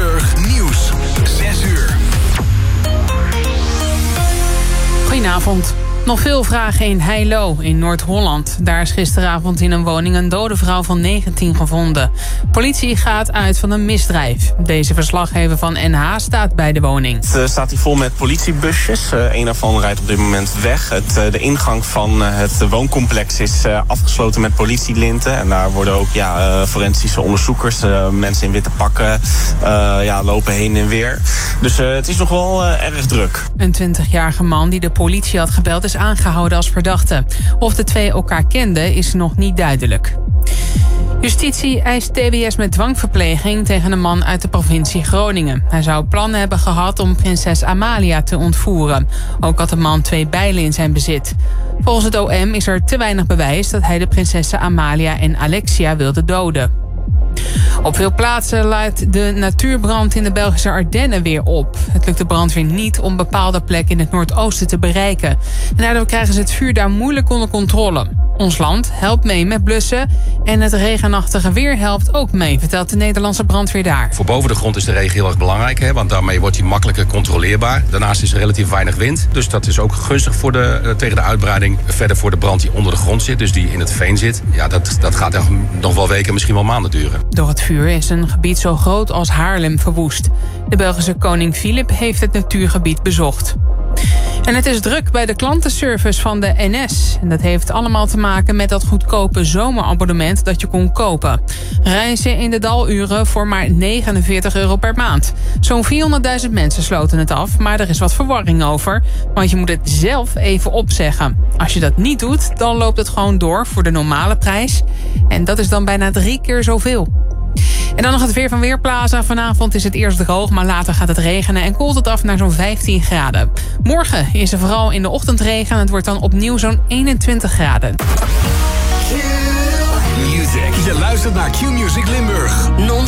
Limburg nieuws. 6 uur. Goedenavond. Nog veel vragen in Heilo in Noord-Holland. Daar is gisteravond in een woning een dode vrouw van 19 gevonden. Politie gaat uit van een misdrijf. Deze verslaggever van NH staat bij de woning. Het staat hier vol met politiebusjes. Een daarvan rijdt op dit moment weg. De ingang van het wooncomplex is afgesloten met politielinten. En daar worden ook forensische onderzoekers, mensen in witte pakken, lopen heen en weer. Dus het is nog wel erg druk. Een 20-jarige man die de politie had gebeld is aangehouden als verdachte. Of de twee elkaar kenden is nog niet duidelijk. Justitie eist TBS met dwangverpleging tegen een man uit de provincie Groningen. Hij zou plannen hebben gehad om prinses Amalia te ontvoeren. Ook had de man 2 bijlen in zijn bezit. Volgens het OM is er te weinig bewijs dat hij de prinsessen Amalia en Alexia wilde doden. Op veel plaatsen laat de natuurbrand in de Belgische Ardennen weer op. Het lukt de brandweer niet om bepaalde plekken in het noordoosten te bereiken. En daardoor krijgen ze het vuur daar moeilijk onder controle. Ons land helpt mee met blussen en het regenachtige weer helpt ook mee, vertelt de Nederlandse brandweer daar. Voor boven de grond is de regen heel erg belangrijk, want daarmee wordt hij makkelijker controleerbaar. Daarnaast is er relatief weinig wind, dus dat is ook gunstig tegen de uitbreiding. Verder voor de brand die onder de grond zit, dus die in het veen zit. Ja, dat gaat nog wel weken, misschien wel maanden duren. Door het vuur is een gebied zo groot als Haarlem verwoest. De Belgische koning Filip heeft het natuurgebied bezocht. En het is druk bij de klantenservice van de NS. En dat heeft allemaal te maken met dat goedkope zomerabonnement dat je kon kopen. Reizen in de daluren voor maar €49 per maand. Zo'n 400.000 mensen sloten het af, maar er is wat verwarring over. Want je moet het zelf even opzeggen. Als je dat niet doet, dan loopt het gewoon door voor de normale prijs. En dat is dan bijna 3 keer zoveel. En dan nog het weer van Weerplaza. Vanavond is het eerst droog, maar later gaat het regenen en koelt het af naar zo'n 15 graden. Morgen is er vooral in de ochtend regen en het wordt dan opnieuw zo'n 21 graden. Q-Music. Je luistert naar Q-Music Limburg.